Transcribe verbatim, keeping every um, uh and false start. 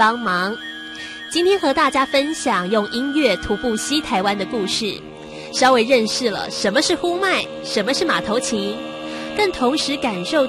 帮忙。今天和大家分享用音乐徒步西台湾的故事，稍微认识了什么是呼麦，什么是马头琴，更同时感受